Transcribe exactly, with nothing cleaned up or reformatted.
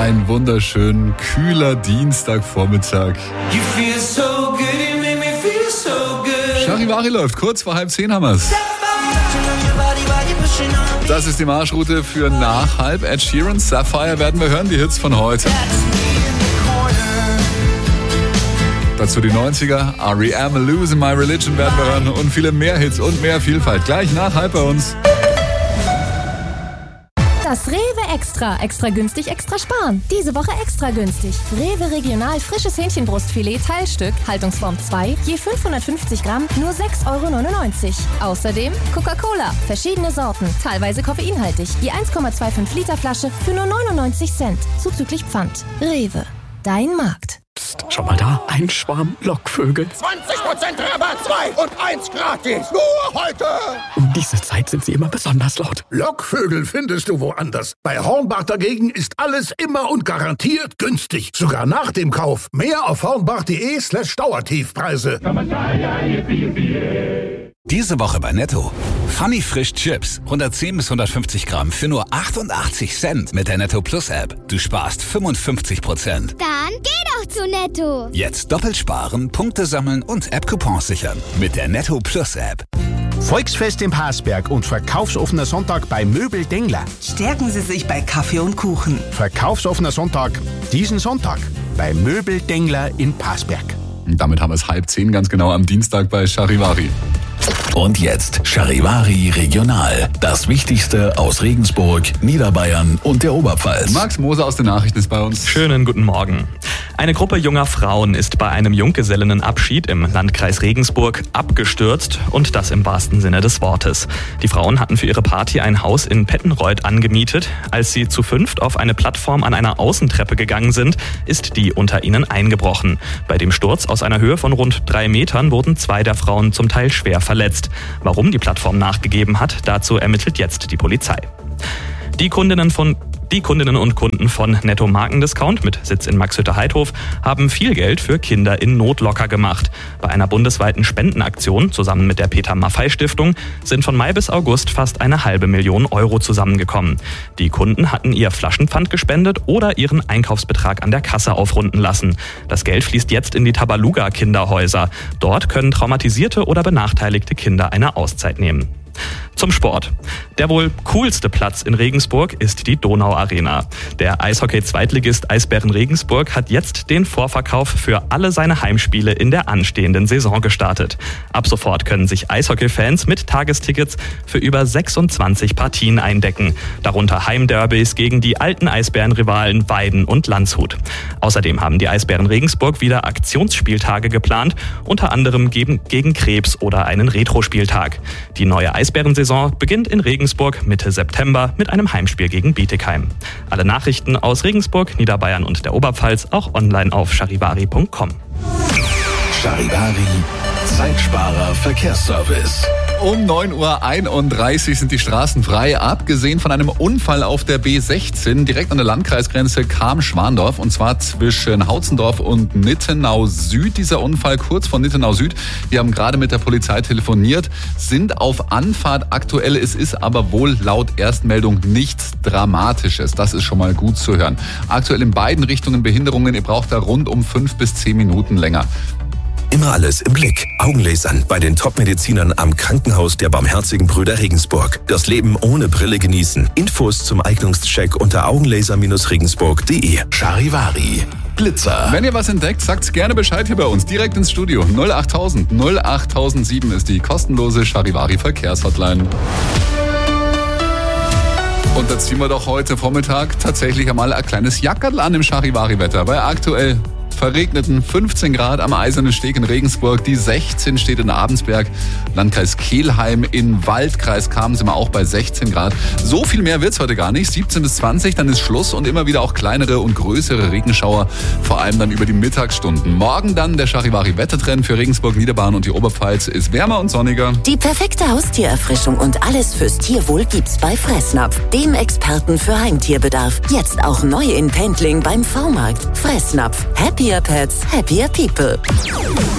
Ein wunderschön kühler Dienstagvormittag. You feel so good, you make me feel so good. Charivari läuft, kurz vor halb zehn haben wir's. Das ist die Marschroute für nach halb. Ed Sheeran, Sapphire werden wir hören, die Hits von heute. Dazu die neunziger, R E M, Losing My Religion werden wir hören und viele mehr Hits und mehr Vielfalt. Gleich nach halb bei uns. Das Rewe Extra. Extra günstig, extra sparen. Diese Woche extra günstig. Rewe Regional frisches Hähnchenbrustfilet Teilstück, Haltungsform zwei, je fünfhundertfünfzig Gramm, nur sechs Euro neunundneunzig. Außerdem Coca-Cola, verschiedene Sorten, teilweise koffeinhaltig, je eins Komma fünfundzwanzig Liter Flasche für nur neunundneunzig Cent, zuzüglich Pfand. Rewe, dein Markt. Psst, schau mal da, ein Schwarm Lockvögel. zwanzig Prozent Rabatt, zwei und eins gratis. Nur heute. Um diese Zeit sind sie immer besonders laut. Lockvögel findest du woanders. Bei Hornbach dagegen ist alles immer und garantiert günstig. Sogar nach dem Kauf. Mehr auf hornbach.de slash Dauertiefpreise. Diese Woche bei Netto. Funny Frisch Chips. hundertzehn bis hundertfünfzig Gramm für nur achtundachtzig Cent mit der Netto Plus App. Du sparst fünfundfünfzig Prozent. Dann geh doch zu Netto. Jetzt doppelt sparen, Punkte sammeln und App-Coupons sichern. Mit der Netto Plus App. Volksfest im Passberg und verkaufsoffener Sonntag bei Möbel Dengler. Stärken Sie sich bei Kaffee und Kuchen. Verkaufsoffener Sonntag diesen Sonntag bei Möbel Dengler in Passberg. Und damit haben wir es halb zehn ganz genau am Dienstag bei Charivari. Und jetzt Charivari Regional. Das Wichtigste aus Regensburg, Niederbayern und der Oberpfalz. Max Moser aus den Nachrichten ist bei uns. Schönen guten Morgen. Eine Gruppe junger Frauen ist bei einem Junggesellinnenabschied im Landkreis Regensburg abgestürzt und das im wahrsten Sinne des Wortes. Die Frauen hatten für ihre Party ein Haus in Pettenreuth angemietet. Als sie zu fünft auf eine Plattform an einer Außentreppe gegangen sind, ist die unter ihnen eingebrochen. Bei dem Sturz aus einer Höhe von rund drei Metern wurden zwei der Frauen zum Teil schwer verletzt. Warum die Plattform nachgegeben hat, dazu ermittelt jetzt die Polizei. Die Kundinnen von Die Kundinnen und Kunden von Netto Markendiscount mit Sitz in Maxhütte-Heidhof haben viel Geld für Kinder in Not locker gemacht. Bei einer bundesweiten Spendenaktion zusammen mit der Peter-Maffay-Stiftung sind von Mai bis August fast eine halbe Million Euro zusammengekommen. Die Kunden hatten ihr Flaschenpfand gespendet oder ihren Einkaufsbetrag an der Kasse aufrunden lassen. Das Geld fließt jetzt in die Tabaluga-Kinderhäuser. Dort können traumatisierte oder benachteiligte Kinder eine Auszeit nehmen. Zum Sport. Der wohl coolste Platz in Regensburg ist die Donau-Arena. Der Eishockey-Zweitligist Eisbären Regensburg hat jetzt den Vorverkauf für alle seine Heimspiele in der anstehenden Saison gestartet. Ab sofort können sich Eishockey-Fans mit Tagestickets für über sechsundzwanzig Partien eindecken. Darunter Heimderbys gegen die alten Eisbären-Rivalen Weiden und Landshut. Außerdem haben die Eisbären Regensburg wieder Aktionsspieltage geplant, unter anderem gegen, gegen Krebs oder einen Retro-Spieltag. Die neue Eisbärensaison beginnt in Regensburg Mitte September mit einem Heimspiel gegen Bietigheim. Alle Nachrichten aus Regensburg, Niederbayern und der Oberpfalz auch online auf charivari punkt com. Charivari, Zeitsparer Verkehrsservice. Um neun Uhr einunddreißig sind die Straßen frei, abgesehen von einem Unfall auf der B sechzehn, direkt an der Landkreisgrenze Cham-Schwandorf, und zwar zwischen Hautzendorf und Nittenau Süd. Dieser Unfall kurz von Nittenau Süd. Wir haben gerade mit der Polizei telefoniert, sind auf Anfahrt aktuell. Es ist aber wohl laut Erstmeldung nichts Dramatisches. Das ist schon mal gut zu hören. Aktuell in beiden Richtungen Behinderungen. Ihr braucht da rund um fünf bis zehn Minuten länger. Immer alles im Blick. Augenlasern bei den Top-Medizinern am Krankenhaus der Barmherzigen Brüder Regensburg. Das Leben ohne Brille genießen. Infos zum Eignungscheck unter augenlaser regensburg punkt de. Charivari. Blitzer. Wenn ihr was entdeckt, sagt's gerne Bescheid hier bei uns. Direkt ins Studio. null achttausend null achttausendsieben ist die kostenlose Charivari Verkehrshotline. Und da ziehen wir doch heute Vormittag tatsächlich einmal ein kleines Jackerl an im Charivari-Wetter. Bei aktuell verregneten fünfzehn Grad am Eisernen Steg in Regensburg, die sechzehn steht in Abensberg, Landkreis Kelheim, in Waldkreis Cham sind wir auch bei sechzehn Grad. So viel mehr wird's heute gar nicht, siebzehn bis zwanzig, dann ist Schluss und immer wieder auch kleinere und größere Regenschauer, vor allem dann über die Mittagsstunden. Morgen dann der Charivari-Wettertrend für Regensburg, Niederbayern und die Oberpfalz ist wärmer und sonniger. Die perfekte Haustiererfrischung und alles fürs Tierwohl gibt's bei Fressnapf, dem Experten für Heimtierbedarf. Jetzt auch neu in Pendling beim V-Markt. Fressnapf. Happier Pets, happier people.